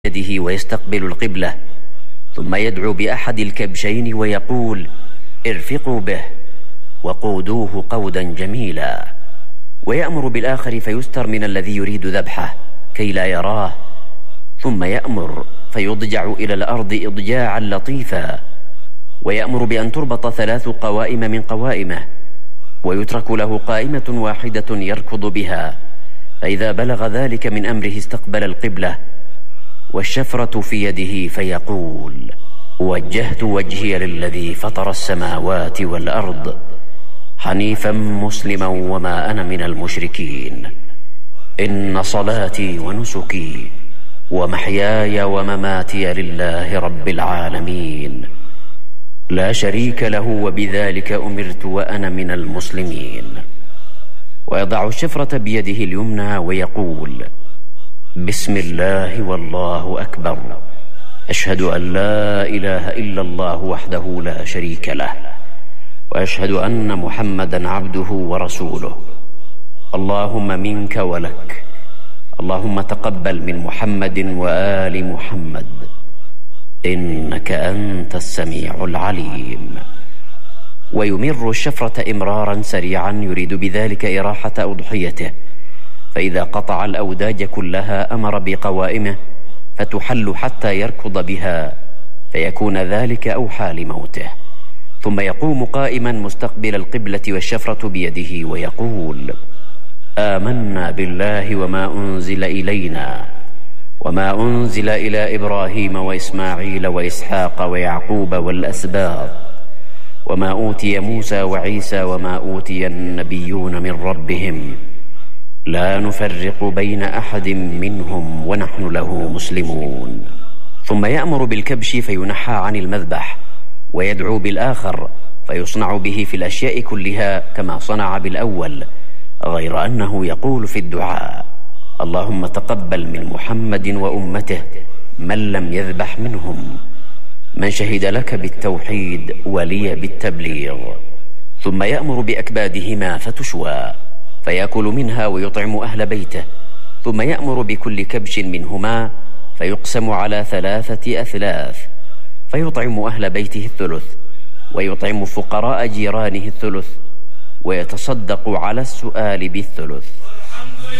يده ويستقبل القبلة، ثم يدعو بأحد الكبشين ويقول: ارفقوا به وقودوه قودا جميلا، ويأمر بالآخر فيستر من الذي يريد ذبحه كي لا يراه، ثم يأمر فيضجع إلى الأرض إضجاعا لطيفا، ويأمر بأن تربط 3 قوائم من قوائمه، ويترك له قائمة واحدة يركض بها، فإذا بلغ ذلك من أمره استقبل القبلة والشفرة في يده فيقول: وجهت وجهي للذي فطر السماوات والأرض حنيفا مسلما وما أنا من المشركين، إن صلاتي ونسكي ومحياي ومماتي لله رب العالمين لا شريك له وبذلك أمرت وأنا من المسلمين. ويضع الشفرة بيده اليمنى ويقول: بسم الله والله أكبر، أشهد أن لا إله إلا الله وحده لا شريك له، وأشهد أن محمدا عبده ورسوله، اللهم منك ولك، اللهم تقبل من محمد وآل محمد، إنك أنت السميع العليم. ويمر الشفرة إمرارا سريعا يريد بذلك إراحة أضحيته، فإذا قطع الأوداج كلها أمر بقوائمه فتحل حتى يركض بها، فيكون ذلك أوحى لموته، ثم يقوم قائما مستقبل القبلة والشفرة بيده ويقول: آمنا بالله وما أنزل إلينا وما أنزل إلى إبراهيم وإسماعيل وإسحاق ويعقوب والأسباط وما أوتي موسى وعيسى وما أوتي النبيون من ربهم لا نفرق بين أحد منهم ونحن له مسلمون. ثم يأمر بالكبش فينحى عن المذبح، ويدعو بالآخر فيصنع به في الأشياء كلها كما صنع بالأول، غير أنه يقول في الدعاء: اللهم تقبل من محمد وأمته من لم يذبح منهم، من شهد لك بالتوحيد ولي بالتبليغ. ثم يأمر بأكبادهما فتشوى، فيأكل منها ويطعم أهل بيته، ثم يأمر بكل كبش منهما فيقسم على 3 أثلاث، فيطعم أهل بيته الثلث، ويطعم فقراء جيرانه الثلث، ويتصدق على السؤال بالثلث.